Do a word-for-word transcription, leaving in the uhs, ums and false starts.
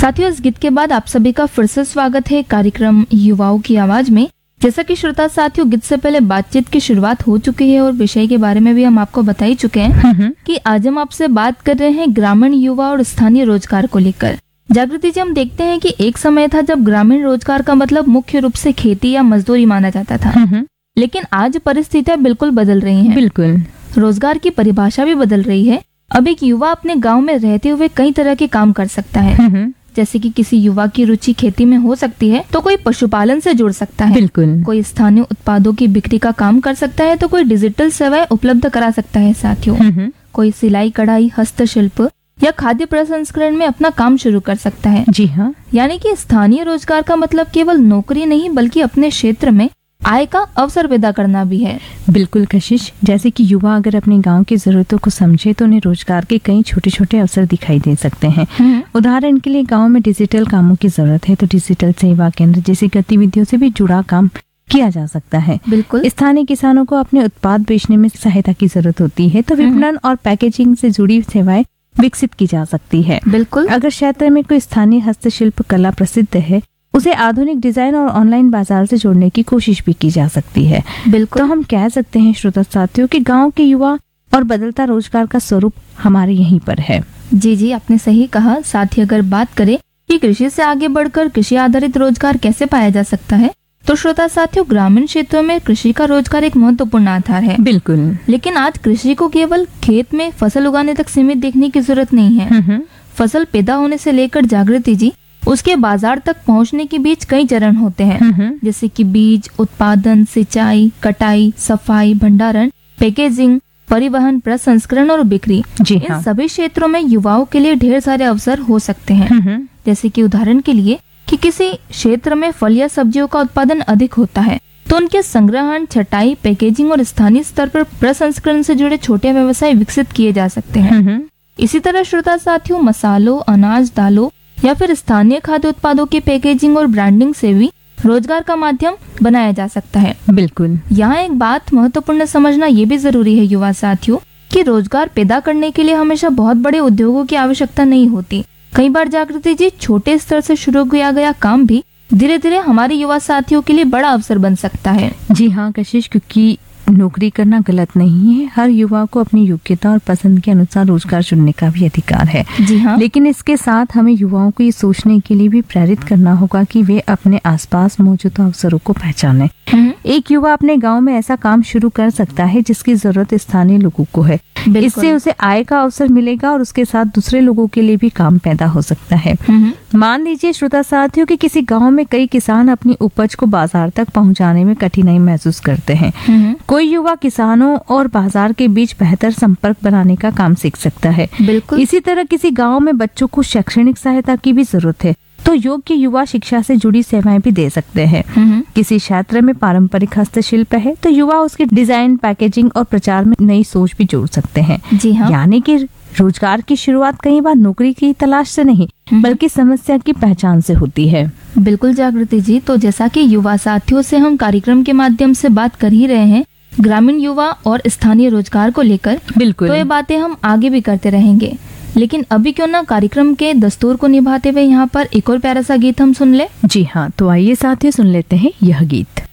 साथियों, इस गीत के बाद आप सभी का फिर से स्वागत है कार्यक्रम युवाओं की आवाज में। जैसा कि श्रोता साथियों, गीत से पहले बातचीत की शुरुआत हो चुकी है और विषय के बारे में भी हम आपको बता ही चुके हैं कि आज हम आपसे बात कर रहे हैं ग्रामीण युवा और स्थानीय रोजगार को लेकर। जागृति जी, हम देखते हैं कि एक समय था जब ग्रामीण रोजगार का मतलब मुख्य रूप से खेती या मजदूरी माना जाता था, लेकिन आज परिस्थितियां बिल्कुल बदल रही हैं। बिल्कुल, रोजगार की परिभाषा भी बदल रही है। अब एक युवा अपने गांव में रहते हुए कई तरह के काम कर सकता है। जैसे कि किसी युवा की रुचि खेती में हो सकती है तो कोई पशुपालन से जुड़ सकता है, बिल्कुल, कोई स्थानीय उत्पादों की बिक्री का काम कर सकता है तो कोई डिजिटल सेवाएं उपलब्ध करा सकता है। साथियों, कोई सिलाई कढ़ाई, हस्तशिल्प या खाद्य प्रसंस्करण में अपना काम शुरू कर सकता है। जी हाँ, यानी कि स्थानीय रोजगार का मतलब केवल नौकरी नहीं बल्कि अपने क्षेत्र में आय का अवसर पैदा करना भी है। बिल्कुल कशिश, जैसे कि युवा अगर अपने गांव की जरूरतों को समझे तो उन्हें रोजगार के कई छोटे छोटे अवसर दिखाई दे सकते हैं। उदाहरण के लिए गांव में डिजिटल कामों की जरूरत है तो डिजिटल सेवा केंद्र जैसी गतिविधियों से भी जुड़ा काम किया जा सकता है। बिल्कुल, स्थानीय किसानों को अपने उत्पाद बेचने में सहायता की जरूरत होती है तो विपणन और पैकेजिंग से जुड़ी सेवाएं विकसित की जा सकती है। बिल्कुल, अगर क्षेत्र में कोई स्थानीय हस्तशिल्प कला प्रसिद्ध है उसे आधुनिक डिजाइन और ऑनलाइन बाजार से जोड़ने की कोशिश भी की जा सकती है। बिल्कुल, तो हम कह सकते हैं श्रोता साथियों कि गांव के युवा और बदलता रोजगार का स्वरूप हमारे यहीं पर है। जी जी, आपने सही कहा। साथ ही अगर बात करें कि कृषि से आगे बढ़कर कृषि आधारित रोजगार कैसे पाया जा सकता है, तो श्रोता साथियों, ग्रामीण क्षेत्रों में कृषि का रोजगार एक महत्वपूर्ण आधार है। बिल्कुल, लेकिन आज कृषि को केवल खेत में फसल उगाने तक सीमित देखने की जरूरत नहीं है। फसल पैदा होने से लेकर जागृति जी उसके बाजार तक पहुंचने के बीच कई चरण होते हैं, जैसे कि बीज, उत्पादन, सिंचाई, कटाई, सफाई, भंडारण, पैकेजिंग, परिवहन, प्रसंस्करण और बिक्री। जी इन हाँ। सभी क्षेत्रों में युवाओं के लिए ढेर सारे अवसर हो सकते हैं। जैसे कि उदाहरण के लिए कि किसी क्षेत्र में फल या सब्जियों का उत्पादन अधिक होता है तो उनके संग्रहण, छटाई, पैकेजिंग और स्थानीय स्तर पर प्रसंस्करण से जुड़े छोटे व्यवसाय विकसित किए जा सकते हैं। इसी तरह श्रोता साथियों, मसालों, अनाज, दालों या फिर स्थानीय खाद्य उत्पादों की पैकेजिंग और ब्रांडिंग से भी रोजगार का माध्यम बनाया जा सकता है। बिल्कुल, यहाँ एक बात महत्वपूर्ण समझना ये भी जरूरी है युवा साथियों कि रोजगार पैदा करने के लिए हमेशा बहुत बड़े उद्योगों की आवश्यकता नहीं होती। कई बार जागृति जी, छोटे स्तर से शुरू किया गया काम भी धीरे धीरे हमारे युवा साथियों के लिए बड़ा अवसर बन सकता है। जी हाँ कशिश, क्योंकि नौकरी करना गलत नहीं है। हर युवा को अपनी योग्यता और पसंद के अनुसार रोजगार चुनने का भी अधिकार है। जी हाँ, लेकिन इसके साथ हमें युवाओं को ये सोचने के लिए भी प्रेरित करना होगा कि वे अपने आसपास मौजूद अवसरों को पहचानें। एक युवा अपने गांव में ऐसा काम शुरू कर सकता है जिसकी जरूरत स्थानीय लोगों को है। इससे उसे आय का अवसर मिलेगा और उसके साथ दूसरे लोगों के लिए भी काम पैदा हो सकता है। मान लीजिए श्रोता साथियों कि किसी गांव में कई किसान अपनी उपज को बाजार तक पहुंचाने में कठिनाई महसूस करते हैं। कोई युवा किसानों और बाजार के बीच बेहतर संपर्क बनाने का काम सीख सकता है। बिल्कुल, इसी तरह किसी गांव में बच्चों को शैक्षणिक सहायता की भी जरूरत है तो योग्य युवा शिक्षा से जुड़ी सेवाएं भी दे सकते हैं। किसी क्षेत्र में पारंपरिक हस्तशिल्प है तो युवा उसके डिजाइन, पैकेजिंग और प्रचार में नई सोच भी जोड़ सकते हैं। जी हाँ, यानी कि रोजगार की शुरुआत कई बार नौकरी की तलाश से नहीं बल्कि समस्या की पहचान से होती है। बिल्कुल जागृति जी, तो जैसा कि युवा साथियों से हम कार्यक्रम के माध्यम से बात कर ही रहे हैं ग्रामीण युवा और स्थानीय रोजगार को लेकर, बिल्कुल, तो ये बातें हम आगे भी करते रहेंगे। लेकिन अभी क्यों ना कार्यक्रम के दस्तूर को निभाते हुए यहाँ पर एक और प्यारा सा गीत हम सुन ले। जी हाँ, तो आइए साथियों सुन लेते हैं यह गीत।